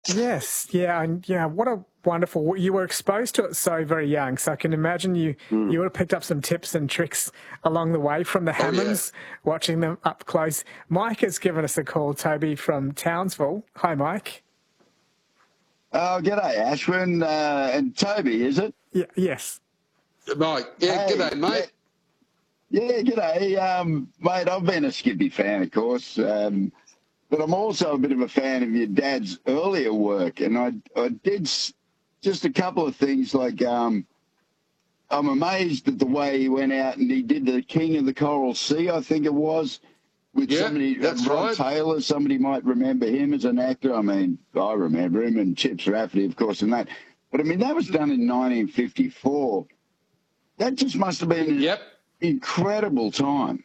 Yes, yeah, and yeah, what a wonderful. You were exposed to it so very young, so I can imagine you would have picked up some tips and tricks along the way from the Hammonds, watching them up close. Mike has given us a call, Toby from Townsville. Hi, Mike. Oh, g'day, Ashwin and Toby, is it? Yeah, yes. Mike, yeah, Hey, g'day, mate. Yeah, g'day. Mate, I've been a Skippy fan, of course, but I'm also a bit of a fan of your dad's earlier work, and I did just a couple of things, like I'm amazed at the way he went out and he did the King of the Coral Sea, I think it was, with somebody, that's Rod right. Taylor. Somebody might remember him as an actor. I mean, I remember him, and Chips Rafferty, of course, and that. But, I mean, that was done in 1954. That just must have been an incredible time.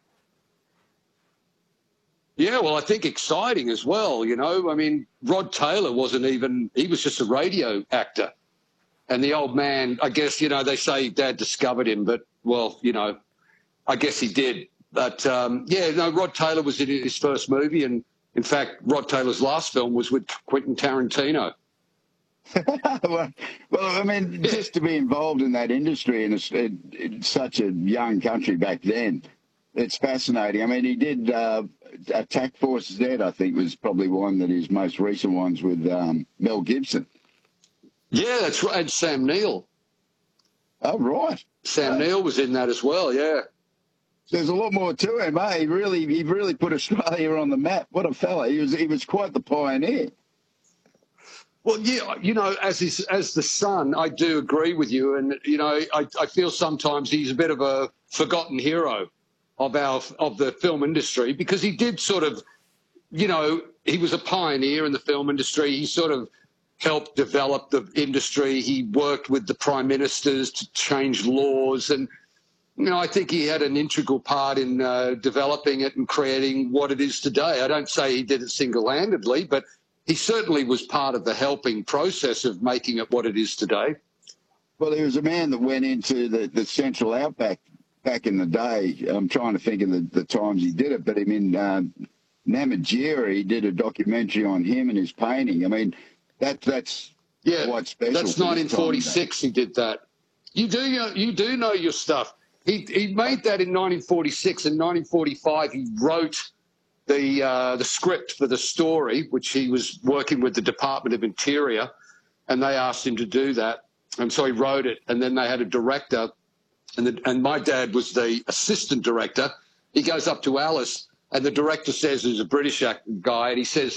Yeah, well, I think exciting as well, you know. I mean, Rod Taylor he was just a radio actor. And the old man, I guess, you know, they say Dad discovered him, but, well, you know, I guess he did. But, Rod Taylor was in his first movie. And, in fact, Rod Taylor's last film was with Quentin Tarantino. well, I mean, just to be involved in that industry in such a young country back then, it's fascinating. I mean, he did Attack Force Z, I think, was probably one of his most recent ones with Mel Gibson. Yeah, that's right. And Sam Neill. Oh, right. Sam Neill was in that as well, yeah. There's a lot more to him, eh? He really put Australia on the map. What a fella. He was quite the pioneer. Well, yeah, you know, as the son, I do agree with you. And, you know, I feel sometimes he's a bit of a forgotten hero of the film industry, because he did sort of, you know, he was a pioneer in the film industry. He sort of helped develop the industry. He worked with the prime ministers to change laws. And, you know, I think he had an integral part in developing it and creating what it is today. I don't say he did it single-handedly, but he certainly was part of the helping process of making it what it is today. Well, he was a man that went into the Central Outback back in the day. I'm trying to think of the times he did it, but I mean, Namatjira, he did a documentary on him and his painting. I mean, that's quite special. That's 1946 he did that. You do know your stuff. He made that in 1946. In 1945, he wrote the script for the story, which he was working with the Department of Interior, and they asked him to do that. And so he wrote it, and then they had a director, and my dad was the assistant director. He goes up to Alice, and the director says, he's a British guy, and he says,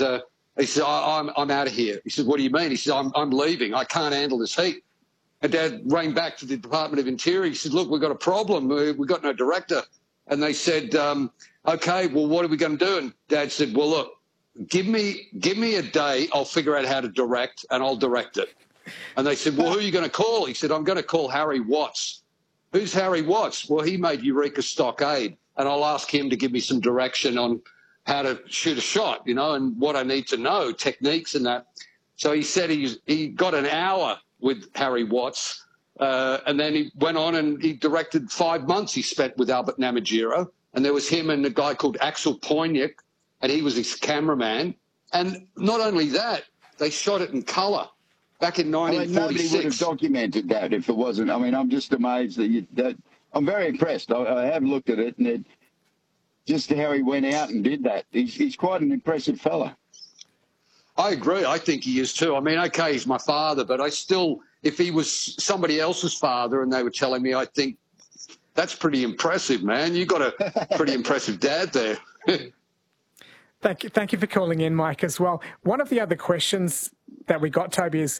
I'm out of here. He says, what do you mean? He says, I'm leaving. I can't handle this heat. And Dad rang back to the Department of Interior. He said, look, we've got a problem. We've got no director. And they said, okay, well, what are we going to do? And Dad said, well, look, give me a day. I'll figure out how to direct, and I'll direct it. And they said, well, who are you going to call? He said, I'm going to call Harry Watts. Who's Harry Watts? Well, he made Eureka Stockade, and I'll ask him to give me some direction on how to shoot a shot, you know, and what I need to know, techniques and that. So he said he got an hour with Harry Watts, and then he went on and he directed 5 months he spent with Albert Namatjira, and there was him and a guy called Axel Poynik, and he was his cameraman. And not only that, they shot it in colour back in 1946. I mean, nobody would have documented that if it wasn't. I mean, I'm just amazed that I'm very impressed. I have looked at it, and just how he went out and did that. He's quite an impressive fella. I agree. I think he is too. I mean, okay, he's my father, but I still, if he was somebody else's father and they were telling me, I think that's pretty impressive, man. You got a pretty impressive dad there. Thank you for calling in, Mike, as well. One of the other questions that we got, Toby, is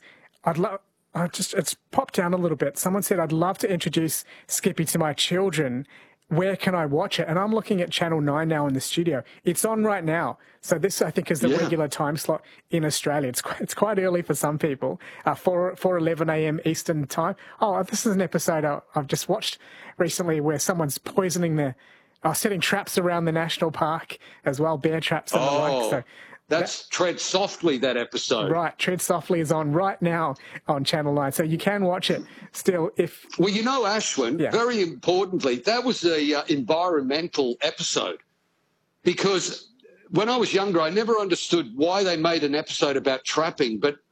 it's popped down a little bit. Someone said, I'd love to introduce Skippy to my children. Where can I watch it? And I'm looking at Channel 9 now in the studio. It's on right now. So this, I think, is the regular time slot in Australia. It's quite early for some people, 4:11 a.m. Eastern time. Oh, this is an episode I've just watched recently where someone's poisoning setting traps around the national park as well, bear traps and the like. So that's Tread Softly, that episode. Right, Tread Softly is on right now on Channel 9, so you can watch it still if... Well, you know, Ashwin, very importantly, that was an environmental episode, because when I was younger, I never understood why they made an episode about trapping, but